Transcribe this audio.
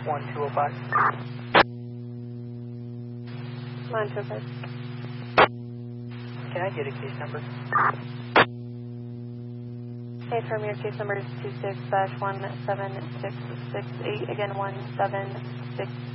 1205. 1205. Can I get a case number? Hey, from your case number is 26-17668. Again, 176.